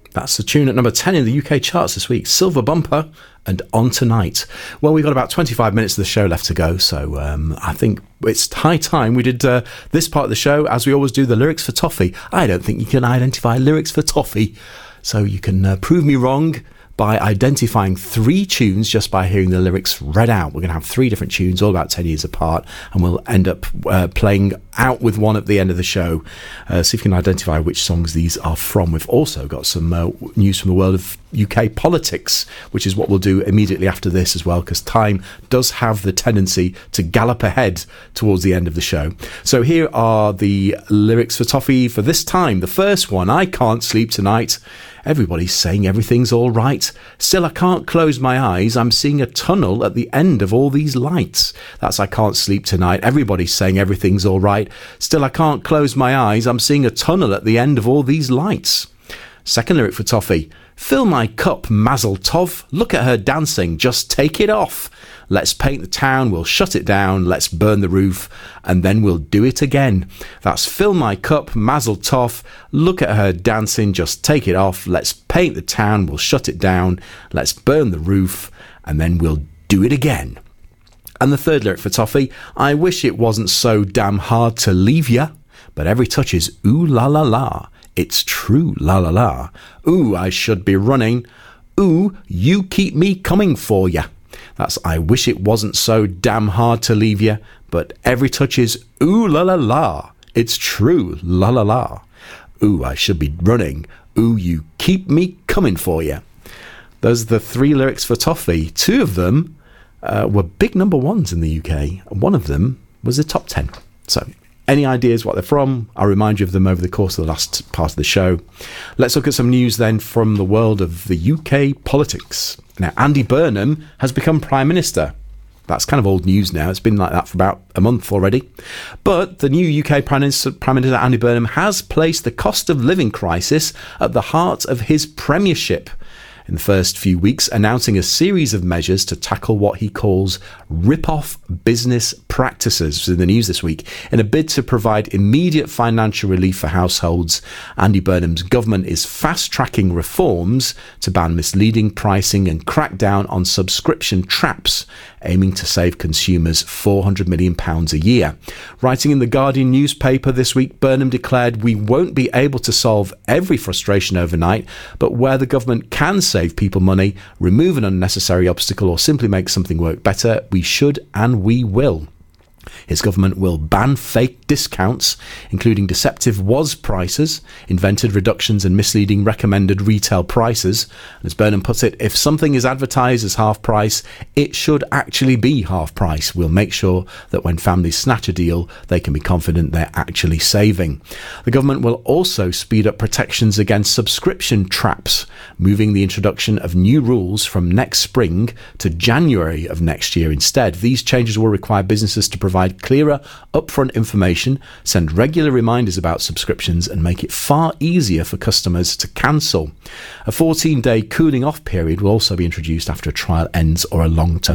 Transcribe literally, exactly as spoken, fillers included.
That's the tune at number ten in the U K charts this week. Silver Bumper and On Tonight. Well, we've got about twenty-five minutes of the show left to go, so um, I think it's high time we did uh, this part of the show, as we always do, the lyrics for toffee. I don't think you can identify lyrics for toffee, so you can uh, prove me wrong by identifying three tunes just by hearing the lyrics read out. We're going to have three different tunes, all about ten years apart, and we'll end up uh, playing out with one at the end of the show. Uh, see if you can identify which songs these are from. We've also got some uh, news from the world of U K politics, which is what we'll do immediately after this as well, because time does have the tendency to gallop ahead towards the end of the show. So here are the lyrics for toffee for this time. The first one, I can't sleep tonight. Everybody's saying everything's all right. Still, I can't close my eyes. I'm seeing a tunnel at the end of all these lights. That's I can't sleep tonight. Everybody's saying everything's all right. Still, I can't close my eyes. I'm seeing a tunnel at the end of all these lights. Second lyric for toffee. Fill my cup, Mazel Tov. Look at her dancing. Just take it off. Let's paint the town, we'll shut it down, let's burn the roof, and then we'll do it again. That's fill my cup, Mazel Tov. Look at her dancing, just take it off. Let's paint the town, we'll shut it down, let's burn the roof, and then we'll do it again. And the third lyric for toffee. I wish it wasn't so damn hard to leave ya, but every touch is ooh la la la. It's true, la la la. Ooh, I should be running. Ooh, you keep me coming for ya. That's I wish it wasn't so damn hard to leave ya, but every touch is ooh la la la. It's true, la la la. Ooh, I should be running. Ooh, you keep me coming for ya. Those are the three lyrics for toffee. Two of them uh, were big number ones in the U K. One of them was the top ten. So any ideas what they're from? I'll remind you of them over the course of the last part of the show. Let's look at some news then from the world of the U K politics. Now, Andy Burnham has become Prime Minister. That's kind of old news now. It's been like that for about a month already. But the new U K Prime Minister, Prime Minister Andy Burnham has placed the cost of living crisis at the heart of his premiership. In the first few weeks, announcing a series of measures to tackle what he calls rip-off business practices in the news this week. In a bid to provide immediate financial relief for households, Andy Burnham's government is fast-tracking reforms to ban misleading pricing and crack down on subscription traps, aiming to save consumers four hundred million pounds a year. Writing in the Guardian newspaper this week, Burnham declared, "We won't be able to solve every frustration overnight, but where the government can save people money, remove an unnecessary obstacle, or simply make something work better, we should and we will." His government will ban fake discounts, including deceptive W O S prices, invented reductions and misleading recommended retail prices. And as Burnham puts it, if something is advertised as half price, it should actually be half price. We'll make sure that when families snatch a deal, they can be confident they're actually saving. The government will also speed up protections against subscription traps, moving the introduction of new rules from next spring to January of next year instead. These changes will require businesses to provide clearer upfront information, send regular reminders about subscriptions, and make it far easier for customers to cancel. A fourteen-day cooling off period will also be introduced after a trial ends or a long-term